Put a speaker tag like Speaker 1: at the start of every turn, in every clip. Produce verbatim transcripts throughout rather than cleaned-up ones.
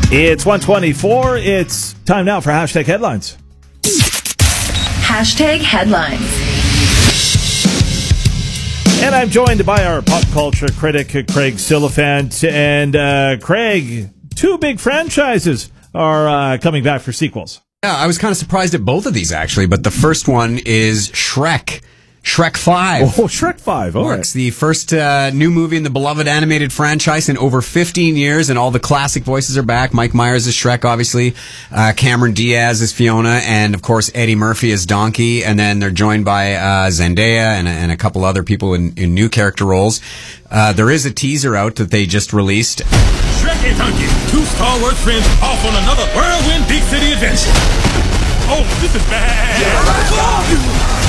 Speaker 1: It's one twenty-four. It's time now for Hashtag Headlines.
Speaker 2: Hashtag Headlines.
Speaker 1: And I'm joined by our pop culture critic, Craig Silliphant. And uh, Craig, two big franchises are uh, coming back for sequels.
Speaker 3: Yeah, I was kind of surprised at both of these, actually. But the first one is Shrek. Shrek five.
Speaker 1: Oh, Shrek five. All
Speaker 3: Marks
Speaker 1: right.
Speaker 3: the first uh, new movie in the beloved animated franchise in over fifteen years, and all the classic voices are back. Mike Myers is Shrek, obviously. Uh, Cameron Diaz is Fiona, and of course Eddie Murphy is Donkey. And then they're joined by uh, Zendaya and, and a couple other people in, in new character roles. Uh, there is a teaser out that they just released.
Speaker 4: Shrek and Donkey, two Star Wars friends off on another whirlwind big city adventure. Oh, this is bad. Yeah.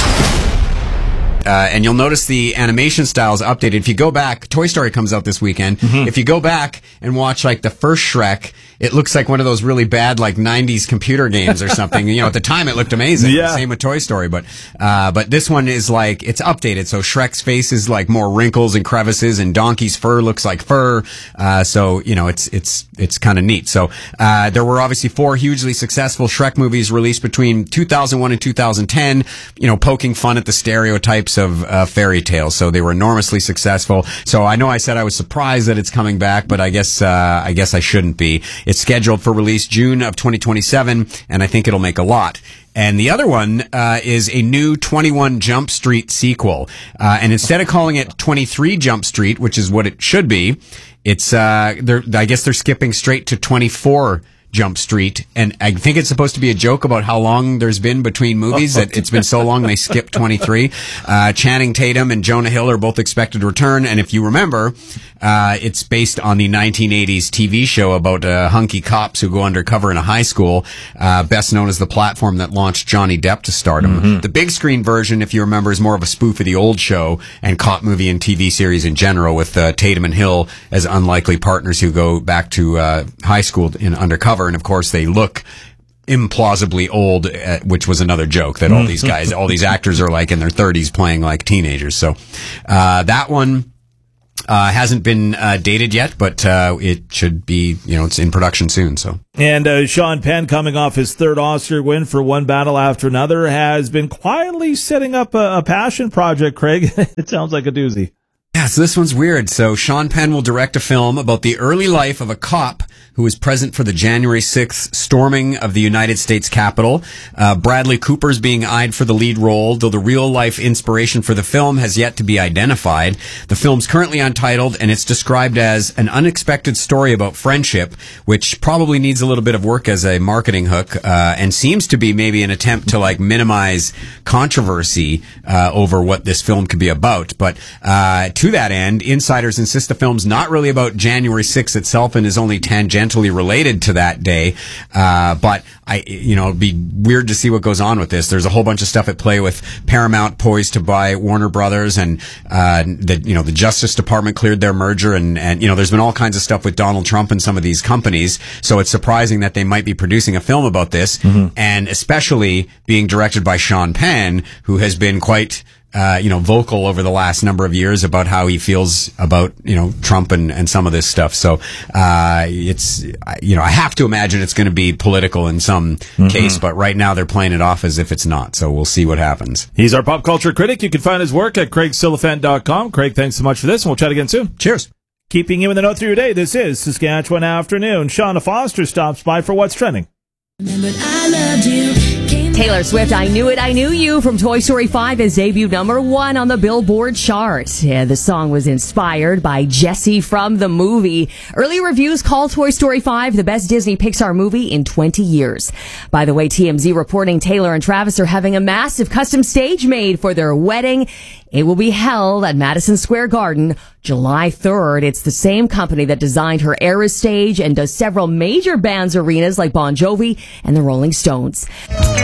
Speaker 3: Uh, and you'll notice the animation style is updated. If you go back, Toy Story comes out this weekend. Mm-hmm. If you go back and watch like the first Shrek, it looks like one of those really bad like nineties computer games or something. You know, at the time it looked amazing.
Speaker 1: Yeah.
Speaker 3: Same with Toy Story, but uh, but this one is like it's updated. So Shrek's face is like more wrinkles and crevices, and Donkey's fur looks like fur. Uh, so you know, it's it's it's kind of neat. So uh, there were obviously four hugely successful Shrek movies released between two thousand one and two thousand ten. You know, poking fun at the stereotypes of uh, fairy tales. So they were enormously successful. So I know I said I was surprised that it's coming back, but I guess uh, I guess I shouldn't be. It's scheduled for release June of twenty twenty-seven, and I think it'll make a lot. And the other one uh, is a new twenty-one Jump Street sequel. Uh, and instead of calling it twenty-three Jump Street, which is what it should be, it's uh, they're, I guess they're skipping straight to twenty-four Jump Street, and I think it's supposed to be a joke about how long there's been between movies, that it's been so long they skipped twenty-three. Uh, Channing Tatum and Jonah Hill are both expected to return, and if you remember, uh, it's based on the nineteen eighties T V show about uh, hunky cops who go undercover in a high school, uh, best known as the platform that launched Johnny Depp to stardom. Mm-hmm. The big screen version, if you remember, is more of a spoof of the old show and cop movie and T V series in general, with uh, Tatum and Hill as unlikely partners who go back to uh, high school in undercover. And of course, they look implausibly old, uh, which was another joke that all these guys, all these actors are like in their thirties playing like teenagers. So uh, that one uh, hasn't been uh, dated yet, but uh, it should be, you know, it's in production soon. So.
Speaker 1: And uh, Sean Penn, coming off his third Oscar win for One Battle After Another, has been quietly setting up a, a passion project, Craig. It sounds like a doozy.
Speaker 3: Yeah, so this one's weird. So Sean Penn will direct a film about the early life of a cop who was present for the January sixth storming of the United States Capitol. Uh, Bradley Cooper's being eyed for the lead role, though the real-life inspiration for the film has yet to be identified. The film's currently untitled, and it's described as an unexpected story about friendship, which probably needs a little bit of work as a marketing hook, uh, and seems to be maybe an attempt to like minimize controversy uh, over what this film could be about. But uh, to that end, insiders insist the film's not really about January sixth itself and is only tangentially related to that day. Uh, but I, you know, it'd be weird to see what goes on with this. There's a whole bunch of stuff at play with Paramount poised to buy Warner Brothers, and uh, the, you know, the Justice Department cleared their merger, and, and, you know, there's been all kinds of stuff with Donald Trump and some of these companies. So it's surprising that they might be producing a film about this, mm-hmm. and especially being directed by Sean Penn, who has been quite Uh, you know, vocal over the last number of years about how he feels about, you know, Trump and, and some of this stuff. So, uh, it's, you know, I have to imagine it's going to be political in some mm-hmm. case, but right now they're playing it off as if it's not. So we'll see what happens.
Speaker 1: He's our pop culture critic. You can find his work at craig silliphant dot com. Craig, thanks so much for this, and we'll chat again soon.
Speaker 3: Cheers.
Speaker 1: Keeping you in the know through your day, this is Saskatchewan Afternoon. Shauna Foster stops by for What's Trending.
Speaker 5: Remembered I loved you.
Speaker 2: Taylor Swift, I Knew It, I Knew You from Toy Story five is debuted number one on the Billboard chart. Yeah, the song was inspired by Jessie from the movie. Early reviews call Toy Story five the best Disney Pixar movie in twenty years. By the way, T M Z reporting Taylor and Travis are having a massive custom stage made for their wedding. It will be held at Madison Square Garden July third. It's the same company that designed her Eras stage and does several major bands arenas like Bon Jovi and the Rolling Stones.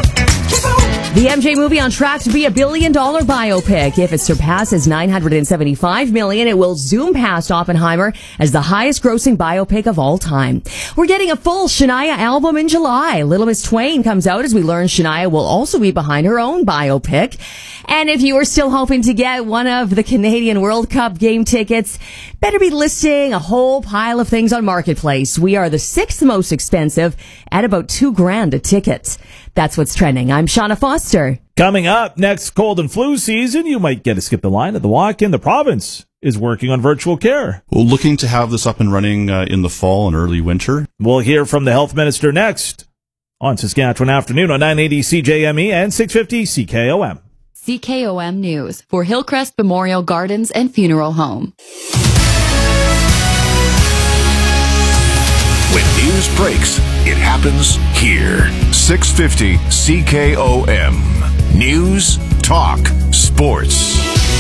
Speaker 2: The M J movie on track to be a billion dollar biopic. If it surpasses nine hundred seventy-five million, it will zoom past Oppenheimer as the highest grossing biopic of all time. We're getting a full Shania album in July. Little Miss Twain comes out as we learn Shania will also be behind her own biopic. And if you are still hoping to get one of the Canadian World Cup game tickets, better be listing a whole pile of things on Marketplace. We are the sixth most expensive at about two grand a ticket. That's what's trending. I'm Shauna Foster.
Speaker 1: Coming up next cold and flu season, you might get to skip the line at the walk-in. The province is working on virtual care.
Speaker 6: Well, looking to have this up and running uh, in the fall and early winter.
Speaker 1: We'll hear from the health minister next on Saskatchewan Afternoon on nine eighty C J M E and six fifty C K O M.
Speaker 7: C K O M News for Hillcrest Memorial Gardens and Funeral Home.
Speaker 8: When news breaks, it happens here. six fifty C K O M. News, talk, sports.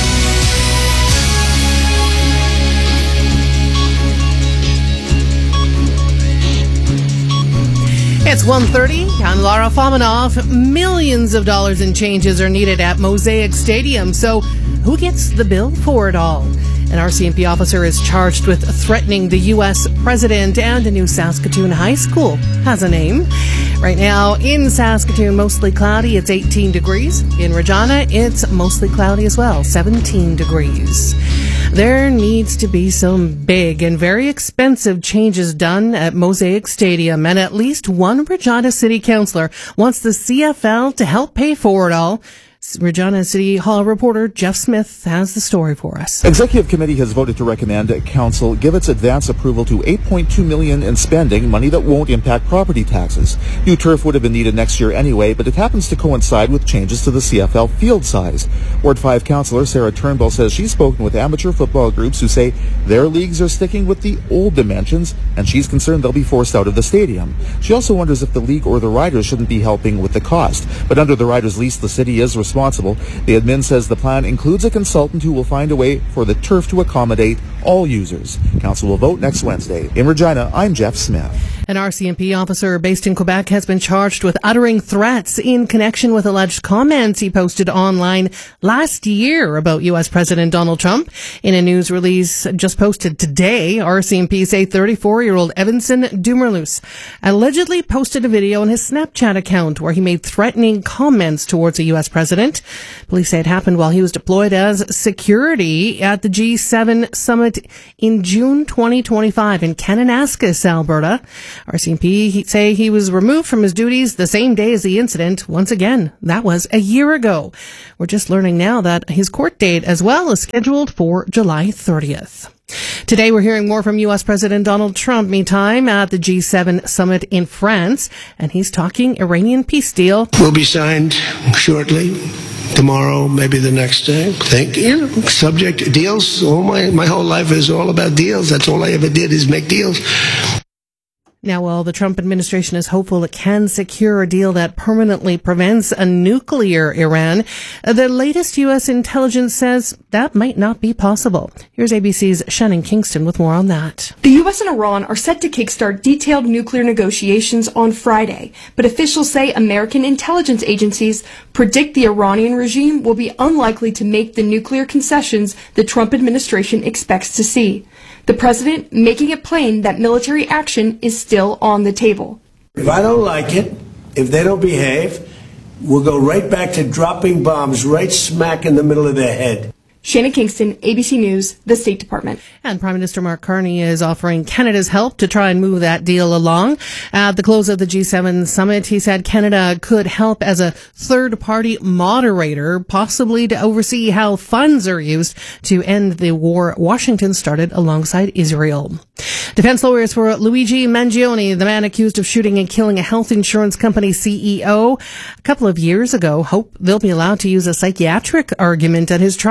Speaker 9: It's one thirty. I'm Laura Fominov. Millions of dollars in changes are needed at Mosaic Stadium. So who gets the bill for it all? An R C M P officer is charged with threatening the U S president, and a new Saskatoon high school has a name. Right now in Saskatoon, mostly cloudy. It's eighteen degrees. In Regina, it's mostly cloudy as well, seventeen degrees. There needs to be some big and very expensive changes done at Mosaic Stadium, and at least one Regina City Councillor wants the C F L to help pay for it all. Regina City Hall reporter Jeff Smith has the story for us.
Speaker 10: Executive Committee has voted to recommend Council give its advance approval to eight point two million dollars in spending, money that won't impact property taxes. New turf would have been needed next year anyway, but it happens to coincide with changes to the C F L field size. Ward five Councillor Sarah Turnbull says she's spoken with amateur football groups who say their leagues are sticking with the old dimensions, and she's concerned they'll be forced out of the stadium. She also wonders if the league or the riders shouldn't be helping with the cost. But under the riders' lease, the city is responsible. The admin says the plan includes a consultant who will find a way for the turf to accommodate all users. Council will vote next Wednesday. In Regina, I'm Jeff Smith.
Speaker 9: An R C M P officer based in Quebec has been charged with uttering threats in connection with alleged comments he posted online last year about U S President Donald Trump. In a news release just posted today, R C M P say thirty-four-year-old Evanson Dumerlus allegedly posted a video on his Snapchat account where he made threatening comments towards the U S president. Police say it happened while he was deployed as security at the G seven summit in June twenty twenty-five in Kananaskis, Alberta. R C M P say he was removed from his duties the same day as the incident. Once again, that was a year ago. We're just learning now that his court date as well is scheduled for July thirtieth. Today we're hearing more from U S President Donald Trump, meantime, at the G seven summit in France, and he's talking Iranian peace deal.
Speaker 11: Will be signed shortly. Tomorrow, maybe the next day. Think, you know, subject deals. All my, my whole life is all about deals. That's all I ever did is make deals.
Speaker 9: Now, while the Trump administration is hopeful it can secure a deal that permanently prevents a nuclear Iran, the latest U S intelligence says that might not be possible. Here's A B C's Shannon Kingston with more on that.
Speaker 12: The U S and Iran are set to kickstart detailed nuclear negotiations on Friday, but officials say American intelligence agencies predict the Iranian regime will be unlikely to make the nuclear concessions the Trump administration expects to see. The president making it plain that military action is still on the table.
Speaker 11: If I don't like it, if they don't behave, we'll go right back to dropping bombs right smack in the middle of their head.
Speaker 12: Shannon Kingston, A B C News, the State Department.
Speaker 9: And Prime Minister Mark Carney is offering Canada's help to try and move that deal along. At the close of the G seven summit, he said Canada could help as a third-party moderator, possibly to oversee how funds are used to end the war Washington started alongside Israel. Defense lawyers for Luigi Mangione, the man accused of shooting and killing a health insurance company C E O a couple of years ago, hope they'll be allowed to use a psychiatric argument at his trial.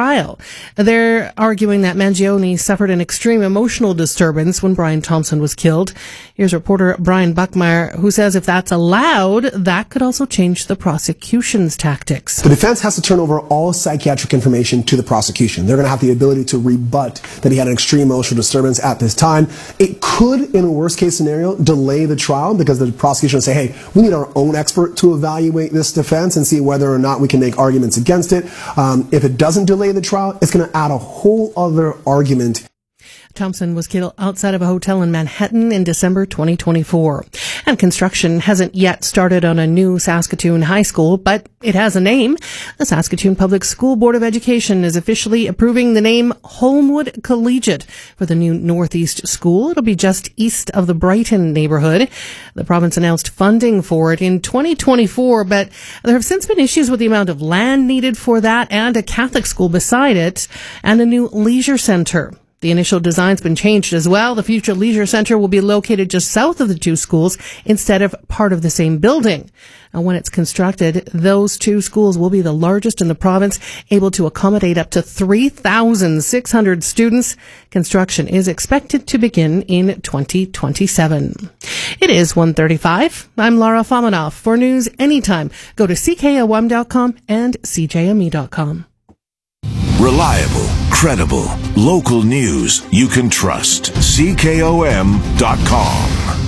Speaker 9: They're arguing that Mangione suffered an extreme emotional disturbance when Brian Thompson was killed. Here's reporter Brian Buckmeyer, who says if that's allowed, that could also change the prosecution's tactics.
Speaker 13: The defense has to turn over all psychiatric information to the prosecution. They're going to have the ability to rebut that he had an extreme emotional disturbance at this time. It could, in a worst case scenario, delay the trial because the prosecution will say, hey, we need our own expert to evaluate this defense and see whether or not we can make arguments against it. Um, if it doesn't delay the trial, it's going to add a whole other argument.
Speaker 9: Thompson was killed outside of a hotel in Manhattan in December twenty twenty-four. And construction hasn't yet started on a new Saskatoon high school, but it has a name. The Saskatoon Public School Board of Education is officially approving the name Holmwood Collegiate for the new Northeast School. It'll be just east of the Brighton neighborhood. The province announced funding for it in twenty twenty-four, but there have since been issues with the amount of land needed for that and a Catholic school beside it and a new leisure centre. The initial design's been changed as well. The future leisure center will be located just south of the two schools instead of part of the same building. And when it's constructed, those two schools will be the largest in the province, able to accommodate up to three thousand six hundred students. Construction is expected to begin in twenty twenty-seven. It is one thirty-five. I'm Lara Fominov. For news anytime, go to C K O M dot com and C J M E dot com.
Speaker 8: Reliable, credible, local news you can trust. C K O M dot com.